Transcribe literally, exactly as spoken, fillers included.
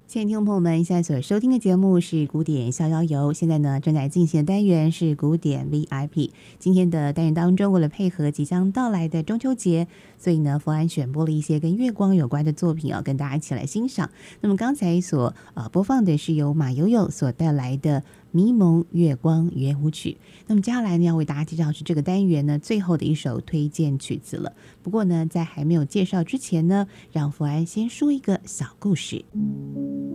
亲爱的听众朋友们，现在所收听的节目是古典逍遥游，现在呢正在进行的单元是古典 V I P。今天的单元当中，为了配合即将到来的中秋节，所以呢，福安选播了一些跟月光有关的作品啊，跟大家一起来欣赏。那么刚才所呃播放的是由马友友所带来的《迷蒙月光圆舞曲》。那么接下来呢，要为大家介绍是这个单元呢最后的一首推荐曲子了。不过呢，在还没有介绍之前呢，让福安先说一个小故事。